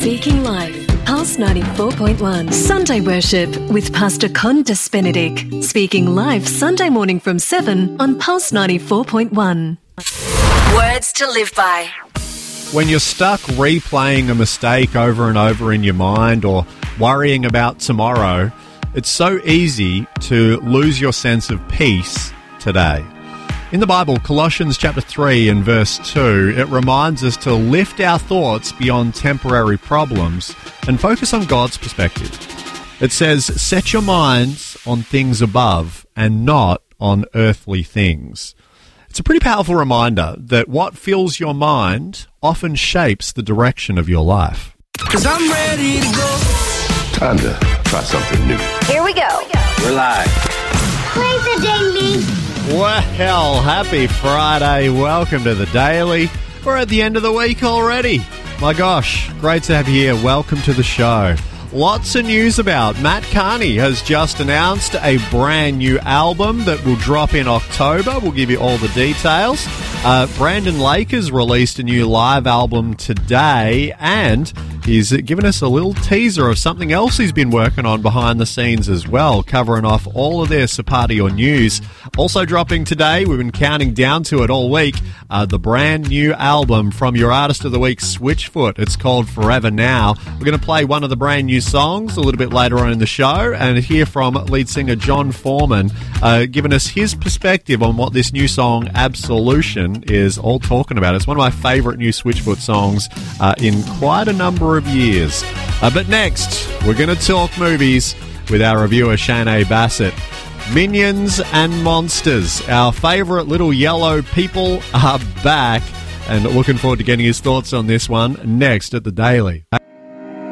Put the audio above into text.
Seeking Life, Pulse 94.1. Sunday Worship with Pastor Condas Benedict. Speaking Life Sunday morning from 7 on Pulse 94.1. Words to live by. When you're stuck replaying a mistake over and over in your mind or worrying about tomorrow, it's so easy to lose your sense of peace today. In the Bible, Colossians chapter 3 and verse 2, it reminds us to lift our thoughts beyond temporary problems and focus on God's perspective. It says, set your minds on things above and not on earthly things. It's a pretty powerful reminder that what fills your mind often shapes the direction of your life. 'Cause I'm ready to go. Time to try something new. Here we go. We're live. Play the daily. Well, happy Friday. Welcome to the Daily. We're at the end of the week already. My gosh, great to have you here. Welcome to the show. Lots of news about. Matt Carney has just announced a brand new album that will drop in October. We'll give you all the details. Brandon Lake has released a new live album today, and he's given us a little teaser of something else he's been working on behind the scenes as well, covering off all of this, a part of your news. Also dropping today, we've been counting down to it all week, the brand new album from your Artist of the Week, Switchfoot. It's called Forever Now. We're going to play one of the brand new songs a little bit later on in the show and hear from lead singer John Foreman, giving us his perspective on what this new song, Absolution, is all talking about. It's one of my favourite new Switchfoot songs in quite a number of years. But next, we're going to talk movies with our reviewer, Shanae Bassett. Minions and Monsters, our favourite little yellow people, are back. And looking forward to getting his thoughts on this one next at the Daily.